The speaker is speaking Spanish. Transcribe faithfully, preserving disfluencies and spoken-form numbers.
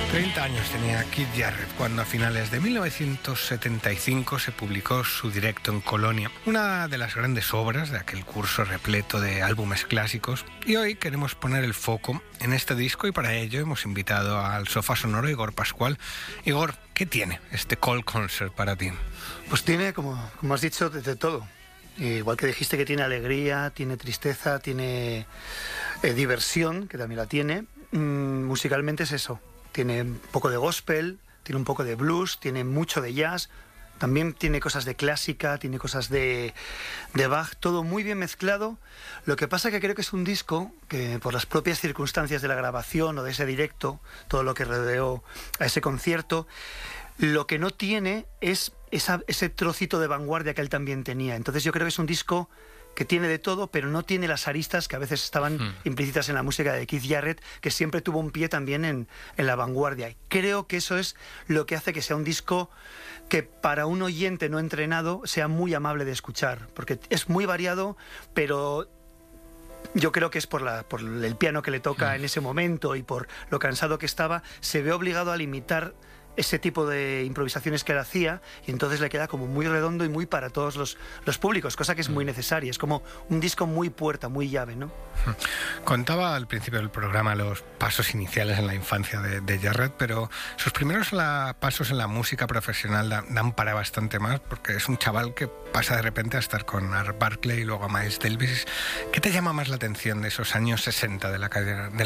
treinta años tenía Keith Jarrett cuando a finales de mil novecientos setenta y cinco se publicó su Directo en Colonia, una de las grandes obras de aquel curso repleto de álbumes clásicos, y hoy queremos poner el foco en este disco y para ello hemos invitado al sofá sonoro Igor Pascual. Igor, ¿qué tiene este Cold Concert para ti? Pues tiene, como, como has dicho, de, de todo. Igual que dijiste que tiene alegría, tiene tristeza, tiene eh, diversión, que también la tiene. Mm, musicalmente es eso. Tiene un poco de gospel, tiene un poco de blues, tiene mucho de jazz, también tiene cosas de clásica, tiene cosas de, de Bach, todo muy bien mezclado. Lo que pasa que creo que es un disco que por las propias circunstancias de la grabación o de ese directo, todo lo que rodeó a ese concierto, lo que no tiene es esa, ese trocito de vanguardia que él también tenía. Entonces yo creo que es un disco que tiene de todo, pero no tiene las aristas que a veces estaban hmm. implícitas en la música de Keith Jarrett, que siempre tuvo un pie también en, en la vanguardia. Creo que eso es lo que hace que sea un disco que para un oyente no entrenado sea muy amable de escuchar, porque es muy variado, pero yo creo que es por, la, por el piano que le toca hmm. en ese momento y por lo cansado que estaba, se ve obligado a limitar ese tipo de improvisaciones que él hacía, y entonces le queda como muy redondo y muy para todos los, los públicos, cosa que es muy necesaria. Es como un disco muy puerta, muy llave, ¿no? Contaba al principio del programa los pasos iniciales en la infancia de, de Jarrett, pero sus primeros la, pasos en la música profesional dan, dan para bastante más, porque es un chaval que pasa de repente a estar con Art Barkley y luego a Miles Davis. ¿Qué te llama más la atención de esos años sesenta de la carrera, de